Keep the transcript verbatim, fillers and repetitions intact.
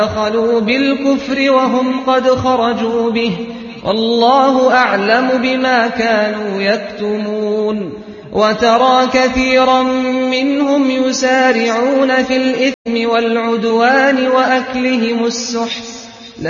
دخلوا بالكفر وهم قد خرجوا به والله أعلم بما كانوا يكتمون وترى كثيرا منهم يسارعون في الإثم والعدوان وأكلهم السحت